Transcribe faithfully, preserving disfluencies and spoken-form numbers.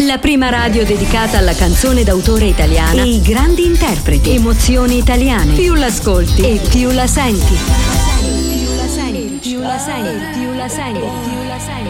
La prima radio dedicata alla canzone d'autore italiana e i grandi interpreti. Emozioni italiane. Più l'ascolti e più la senti. Più la senti, più la senti, più la senti, più la senti.